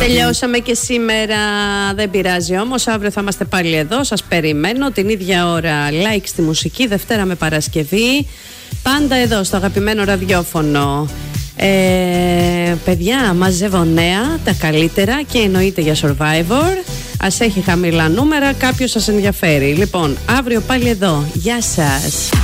Τελειώσαμε και σήμερα, δεν πειράζει όμως. Αύριο θα είμαστε πάλι εδώ, σας περιμένω την ίδια ώρα. Like στη μουσική, Δευτέρα με Παρασκευή. Πάντα εδώ στο αγαπημένο ραδιόφωνο. Παιδιά, μαζεύω νέα, τα καλύτερα και εννοείται για Survivor. Ας έχει χαμηλά νούμερα, κάποιος σας ενδιαφέρει. Λοιπόν, αύριο πάλι εδώ. Γεια σας.